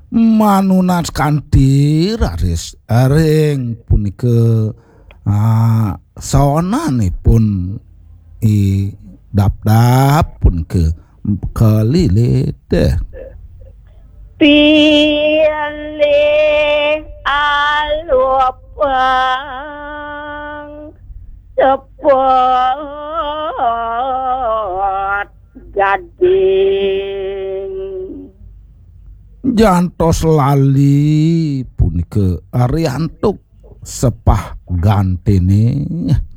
Manunas kanthi raris ring punika sawananipun dap-dap pun kelilit pilih alupang cepot gading jantos lali punika ariantuk sepah gantene